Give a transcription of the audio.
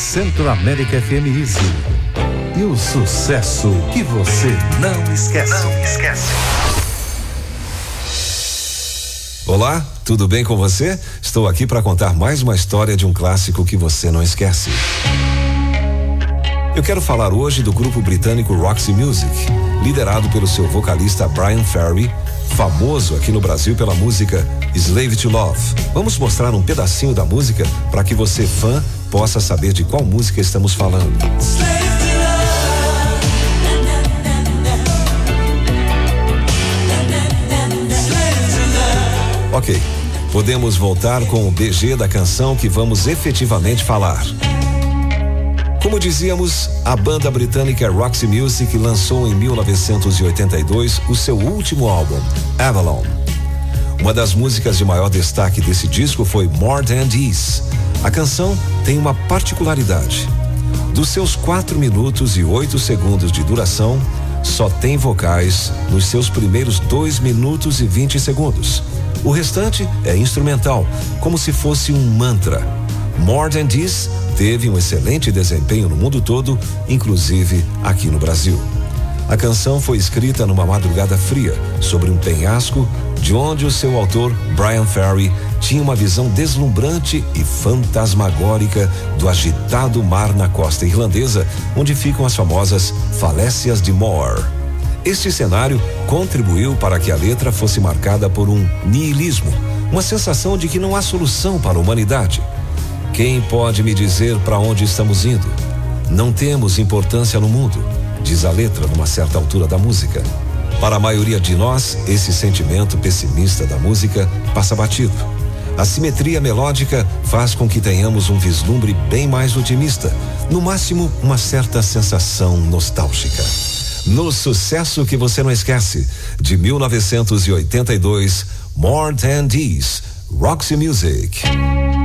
Centro América FM Easy. E o sucesso que você não esquece. Olá, tudo bem com você? Estou aqui para contar mais uma história de um clássico que você não esquece. Eu quero falar hoje do grupo britânico Roxy Music, liderado pelo seu vocalista Bryan Ferry, famoso aqui no Brasil pela música Slave to Love. Vamos mostrar um pedacinho da música para que você, fã, possa saber de qual música estamos falando. Ok, podemos voltar com o BG da canção que vamos efetivamente falar. Como dizíamos, a banda britânica Roxy Music lançou em 1982 o seu último álbum, Avalon. Uma das músicas de maior destaque desse disco foi More Than This. A canção tem uma particularidade. Dos seus 4 minutos e 8 segundos de duração, só tem vocais nos seus primeiros 2 minutos e 20 segundos. O restante é instrumental, como se fosse um mantra. More Than This teve um excelente desempenho no mundo todo, inclusive aqui no Brasil. A canção foi escrita numa madrugada fria, sobre um penhasco, de onde o seu autor, Bryan Ferry, tinha uma visão deslumbrante e fantasmagórica do agitado mar na costa irlandesa, onde ficam as famosas falésias de Moher. Este cenário contribuiu para que a letra fosse marcada por um niilismo, uma sensação de que não há solução para a humanidade. Quem pode me dizer para onde estamos indo? Não temos importância no mundo, diz a letra numa certa altura da música. Para a maioria de nós, esse sentimento pessimista da música passa batido. A simetria melódica faz com que tenhamos um vislumbre bem mais otimista, no máximo uma certa sensação nostálgica. No sucesso que você não esquece, de 1982, More Than This, Roxy Music.